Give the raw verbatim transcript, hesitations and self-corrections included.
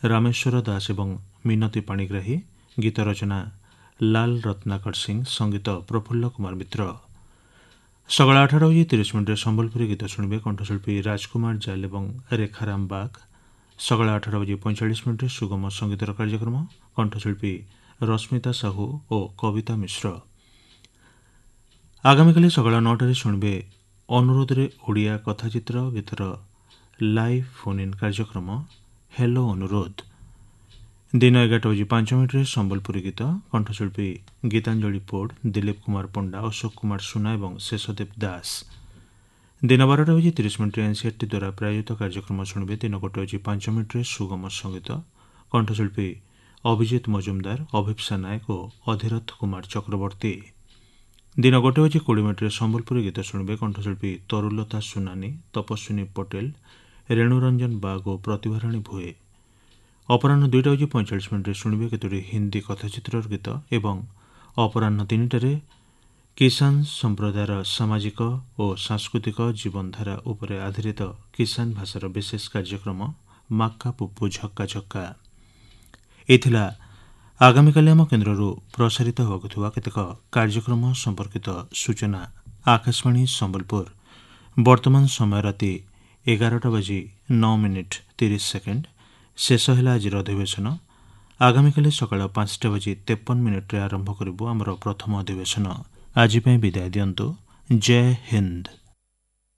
रामेश्वर दास एवं मिनती पाणिग्राही। गीत रचना लाल रत्नाकर सिंह, संगीत प्रफुल्ल कुमार मित्र। सकाल आठटा बजे तीस मिनिट सम्बलपुरी गीत शुणवे कंठशिल्पी राजकुमार जाल एवं रेखाराम बाग। सकाल आठटा बजे पैंचाश मिनिट सुगम संगीतर कार्यक्रम कंठशिल्पी रश्मिता साहू और कविता मिश्र। आगामीकाली सकाल नौटार शुणवे अनुरोधरे ओडिया कथाचित्र गीतर लाइव फोन इन कार्यक्रम हेलो अनुरोध। दिन एगारटा बजे पांच मिनिट सम्बलपुरी गीत कंठशिल्पी गीतांजलि पोड, दिलीप कुमार पंडा, अशोक कुमार सुना और शेषदेव दास। दिन बारटा बजे तीस मिनिट एनसीआरटी द्वारा प्रायोजित कार्यक्रम शुणवे। दिन गोटे बजे पांच मिनिट सुगम संगीत कंठशिल्पी अभिजित मजुमदार, अभिप्सा नायक और अधिरथ कुमार चक्रवर्ती। दिन गोटे बजे कोड़े मिनिट सम्बलपुरी गीत शुणवे कंठशिल्पी तरुलता सुनानी, तपस्विनी पटेल, रेणुरंजन बाग और प्रतिभाराणी भुए। अपराह दुईटा बजे पैंचाश मिनिट शुणवे केतोटी हिंदी कथाचित्र गीत एवं अपराह तीनटार किसान संप्रदायर सामाजिक और सांस्कृतिक जीवनधारा उपरे आधारित किसान भाषार विशेष कार्यक्रम माक्का पुप्पू झक्का झक्का। एथिला आगामीकाली आम केन्द्रରୁ प्रसारित होगा केतेक कार्यक्रम संपर्कित सूचना। आकाशवाणी संबलपुर। वर्तमान समय राति एगारटा बजी नौ मिनिट तीस सेकेंड। शेष है आज अधिवेशन। आगामीकाली सकाळ पांचटा बजी तेपन मिनिट्रे आरंभ करिबु आमर प्रथम अधिवेशन। आज विदाय दियंतु। जय हिंद।